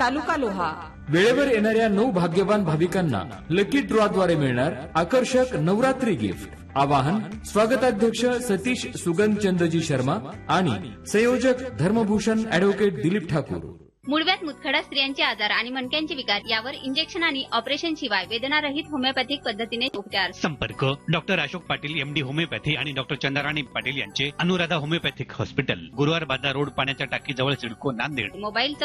तालुका लोहा. वेळेवर येणाऱ्या 9 भाग्यवान भाविकांना लकी ड्रॉद्वारे मिळणार आकर्षक नवरात्री गिफ्ट. आवाहन स्वागताध्यक्ष सतीश सुगंधचंदजी शर्मा आणि संयोजक धर्मभूषण ऍडव्होकेट दिलीप ठाकूर. मूळव्याध मुतखडा स्त्रियांचे आजार आणि मणक्यांचे विकार यावर इंजेक्शन आणि ऑपरेशन शिवाय वेदनारहित होमिओपॅथिक पद्धतीने उपचार. संपर्क doctor Ashok Patil MD homeopathy आणि डॉक्टर चंद्राराणी पाटील यांचे अनुराधा होमिओपॅथिक हॉस्पिटल, गुरुवार बाजार रोड, पाण्याच्या टाकी जवळ, सिडको, नांदेड. मोबाईल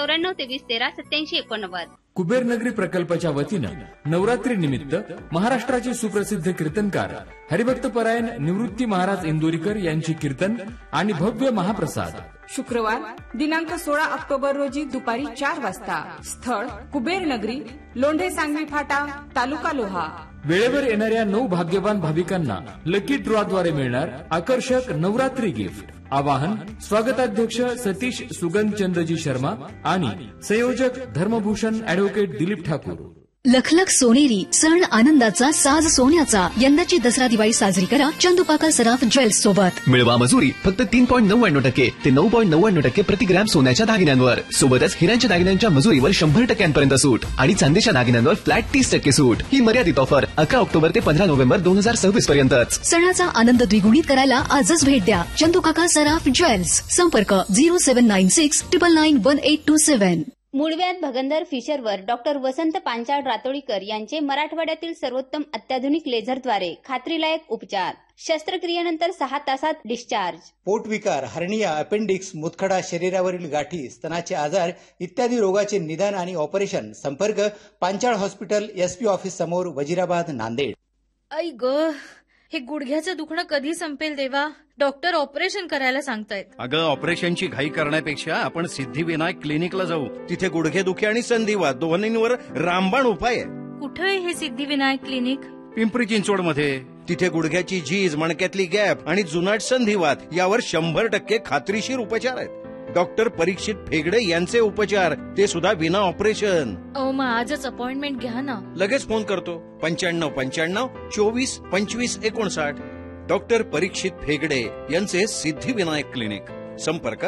9423138789. कुबेरनगरी प्रकल्पाच्या वतीनं नवरात्री निमित्त महाराष्ट्राचे सुप्रसिद्ध कीर्तनकार हरिभक्तपरायण निवृत्ती महाराज इंदोरीकर यांची कीर्तन आणि भव्य महाप्रसाद. शुक्रवार दिनांक 16 ऑक्टोबर रोजी दुपारी 4 वाजता. स्थळ कुबेरनगरी, लोंढे सांगवी फाटा, तालुका लोहा. वेळेवर येणाऱ्या 9 भाग्यवान भाविकांना लकी ड्रॉद्वारे मिळणार आकर्षक नवरात्री गिफ्ट. आवाहन स्वागताध्यक्ष सतीश सुगंधचंदजी शर्मा आणि संयोजक धर्मभूषण ऍडव्होकेट दिलीप ठाकूर. लखलख सोनेरी सण आनंदाचा साज सोन्याचा. यंदाची दसरा दिवाळी साजरी करा चंदुपाका सराफ ज्वेल्स सोबत. मिळवा मजुरी फक्त 3.99% ते 9.99% प्रति ग्रॅम सोन्याच्या दागिन्यांवर. सोबतच हिऱ्यांच्या दागिन्यांच्या मजुरीवर 100% सूट आणि चांदीच्या दागिन्यांवर फ्लॅट 30% सूट. ही मर्यादित ऑफर 11 ऑक्टोबर ते 15 नोव्हेंबर 2026 पर्यंतच. सणाचा आनंद द्विगुणित करायला आजच भेट द्या चंदुकाका सराफ ज्वेल्स. संपर्क 0796 999 1827. मूळव्याध भगंदर फिशरवर डॉक्टर वसंत पांचाळ रातोळीकर यांचे मराठवाड्यातील सर्वोत्तम अत्याधुनिक लेझरद्वारे खात्रीलायक उपचार. शस्त्रक्रियेनंतर 6 तासात डिस्चार्ज. पोटविकार, हर्निया, अपेंडिक्स, मुतखडा, शरीरावरील गाठी, स्तनाचे आजार इत्यादी रोगाचे निदान आणि ऑपरेशन. संपर्क पांचाळ हॉस्पिटल, एसपी ऑफिस समोर, वजिराबाद, नांदेड. आई ग, हे गुडघ्याचं दुखणं कधी संपेल देवा? डॉक्टर ऑपरेशन करायला सांगतायत. अगं, ऑपरेशनची घाई करण्यापेक्षा आपण सिद्धिविनायक क्लिनिकला जाऊ. तिथे गुडघेदुखी आणि संधिवात दोन्हींवर रामबाण उपाय आहे. कुठे आहे हे सिद्धिविनायक क्लिनिक? पिंपरी चिंचवड मध्ये. तिथे गुडघ्याची झीज, मणक्यातली गॅप आणि जुनाट संधिवात यावर 100% खात्रीशीर उपचार आहेत. डॉक्टर परीक्षित फेगडे यांचे उपचार, ते सुद्धा विना ऑपरेशन. मग आजच अपॉइंटमेंट घ्या ना. लगेच फोन करतो. 9595 24 25 59. डॉक्टर परीक्षित फेगडे यांचे सिद्धिविनायक क्लिनिक. संपर्क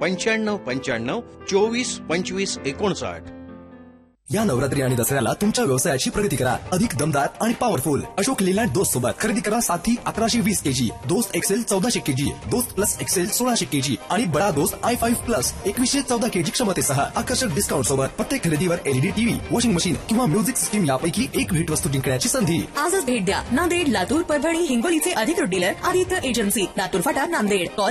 9595 24 25 59. या नवरात्री आणि दसऱ्याला तुमच्या व्यवसायाची प्रगती करा. अधिक दमदार आणि पॉवरफुल अशोक लेलँड दोस्त सोबत खरेदी करा. साथी 1120 kg, दोस्त एक्सेल 1400 kg, दोस्त प्लस एक्सेल 1600 kg आणि बडा दोस्त i5 प्लस 2114 kg क्षमतेसह आकर्षक डिस्काउंट सोबत प्रत्येक खरेदीवर LED टीव्ही, वॉशिंग मशीन किंवा म्युझिक सिस्टीम यापैकी एक भेटवस्तू जिंकण्याची संधी. आजच भेट द्या. नांदेड, लातूर, परभणी, हिंगोलीचे अधिकृत डीलर आदित्य एजन्सी, लातूर फाटा, नांदेड. कॉल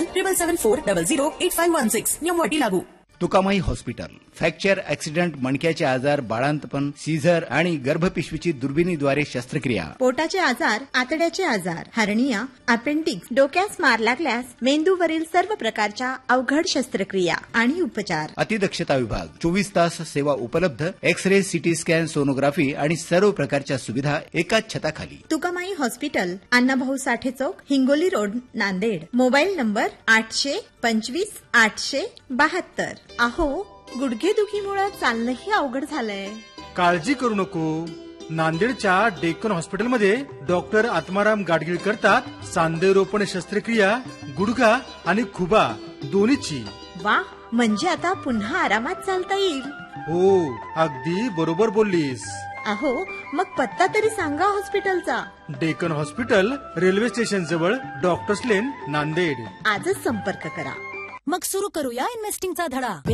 7774008516. नियम लागू. तुकामाई हॉस्पिटल. फ्रॅक्चर, ऍक्सिडेंट, मणक्याचे आजार, बाळांतपण, सीझर आणि गर्भपिशवीची दुर्बिणीद्वारे शस्त्रक्रिया. पोटाचे आजार, आतड्याचे आजार, हर्निया, अपेंडिक्स, डोक्यास मार लागल्यास मेंदूवरील सर्व प्रकारच्या अवघड शस्त्रक्रिया आणि उपचार. अतिदक्षता विभाग 24 तास सेवा उपलब्ध. एक्स-रे, सिटी स्कॅन, सोनोग्राफी आणि सर्व प्रकारच्या सुविधा एकाच छताखाली. तुकामाई हॉस्पिटल, अण्णाभाऊ साठे चौक, Hingoli road, Nanded. Mobile number 825 872. अहो, गुडघेदुखीमुळे चालणंही अवघड झालंय. काळजी करू नको. नांदेडच्या डेक्कन हॉस्पिटलमध्ये डॉक्टर आत्माराम गाडगीळ करतात सांधेरोपण शस्त्रक्रिया, गुडघा आणि खुबा दोन्हीची. वा, म्हणजे आता पुन्हा आरामात चालता येईल. हो, अगदी बरोबर बोललीस. अहो, मग पत्ता तरी सांगा हॉस्पिटलचा. डेक्कन हॉस्पिटल, रेल्वे स्टेशन जवळ, डॉक्टर्स लेन, नांदेड. आजच संपर्क करा. मग सुरू करूया इन्व्हेस्टिंगचा धडा.